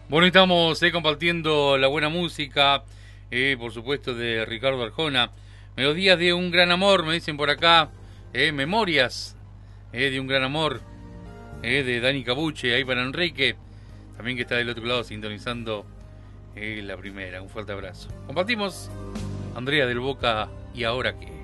Bueno, estamos compartiendo la buena música, por supuesto, de Ricardo Arjona. Melodías de un gran amor, me dicen por acá. Memorias de un gran amor, de Dani Cabuche, ahí para Enrique. También que está del otro lado sintonizando la primera. Un fuerte abrazo. Compartimos Andrea del Boca y ahora qué.